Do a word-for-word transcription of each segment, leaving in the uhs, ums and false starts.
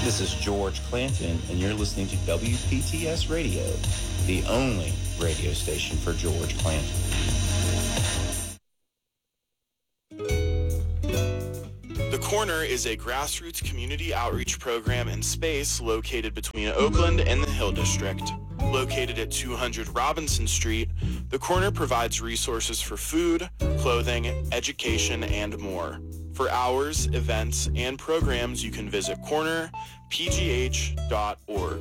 This is George Clanton, and you're listening to W P T S Radio, the only radio station for George Clanton. The Corner is a grassroots community outreach program and space located between Oakland and the Hill District. Located at two hundred Robinson Street, The Corner provides resources for food, clothing, education, and more. For hours, events, and programs, you can visit corner p g h dot org.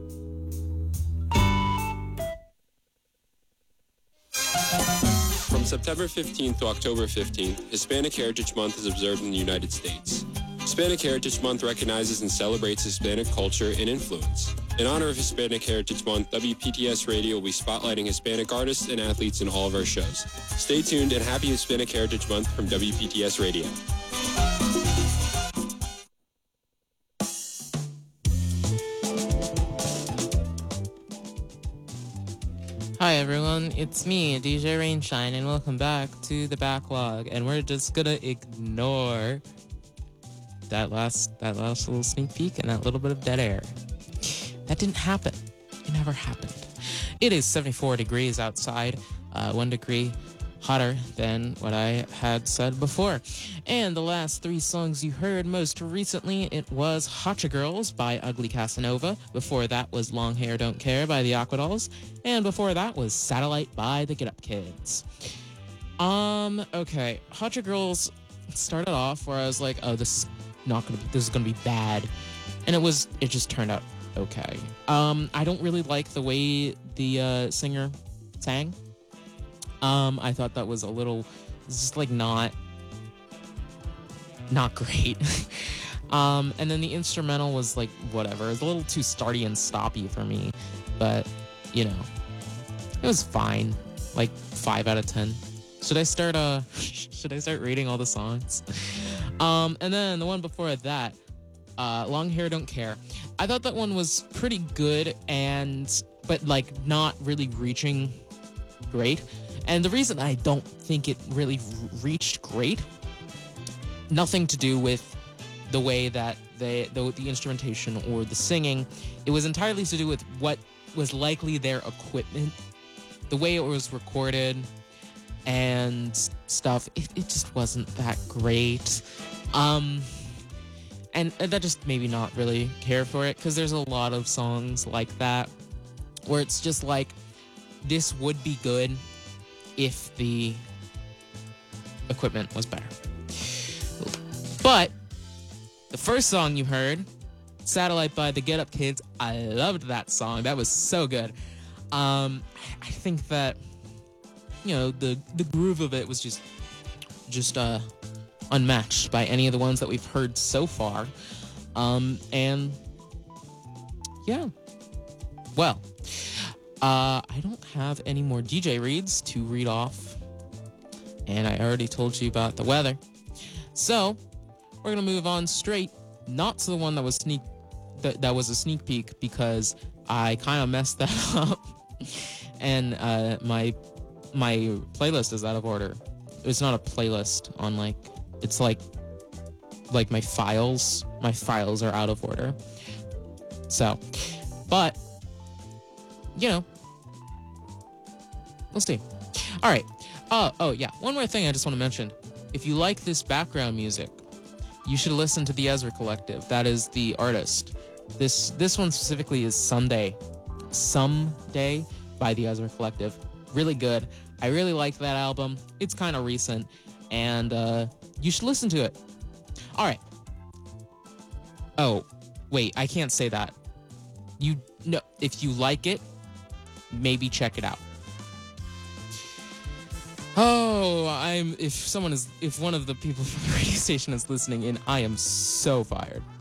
From September fifteenth to October fifteenth, Hispanic Heritage Month is observed in the United States. Hispanic Heritage Month recognizes and celebrates Hispanic culture and influence. In honor of Hispanic Heritage Month, W P T S Radio will be spotlighting Hispanic artists and athletes in all of our shows. Stay tuned and happy Hispanic Heritage Month from W P T S Radio. Hi everyone, it's me, D J Rainshine, and welcome back to the backlog. And we're just gonna ignore that last that last little sneak peek and that little bit of dead air. That didn't happen. It never happened. It is seventy-four degrees outside, uh, one degree hotter than what I had said before. And the last three songs you heard most recently, it was Hotcha Girls by Ugly Casanova. Before that was Long Hair Don't Care by the Aquadolls. And before that was Satellite by the Get Up Kids. Um, okay. Hotcha Girls started off where I was like, oh, this is not gonna be, this is gonna be bad. And it was, it just turned out okay. Um, I don't really like the way the uh, singer sang. Um, I thought that was a little, just like not, not great. um, and then the instrumental was like, whatever. It was a little too starty and stoppy for me, but, you know, it was fine. Like, five out of ten. Should I start, uh, should I start rating all the songs? um, and then the one before that, uh, Long Hair Don't Care. I thought that one was pretty good and, but like, not really reaching great. And the reason I don't think it really reached great, nothing to do with the way that they, the, the instrumentation or the singing. It was entirely to do with what was likely their equipment, the way it was recorded and stuff. It, it just wasn't that great. Um, and that just made me not really care for it, because there's a lot of songs like that where it's just like, this would be good if the equipment was better. But the first song you heard, Satellite by the Get Up Kids, I loved that song. That was so good. Um, I think that, you know, the the groove of it was just just uh, unmatched by any of the ones that we've heard so far. Um, and yeah, well. Uh, I don't have any more D J reads to read off, and I already told you about the weather. So, we're gonna move on straight, not to the one that was sneak, that, that was a sneak peek, because I kind of messed that up, and uh, my my playlist is out of order. It's not a playlist on like, it's like, like my files, my files are out of order. So, but, you know, we'll see. All right. Uh, oh, yeah. One more thing I just want to mention. If you like this background music, you should listen to the Ezra Collective. That is the artist. This this one specifically is Someday. Someday by the Ezra Collective. Really good. I really like that album. It's kind of recent, and uh, you should listen to it. All right. Oh, wait. I can't say that. You no. If you like it, maybe check it out. Oh, I'm, if someone is, if one of the people from the radio station is listening in, I am so fired.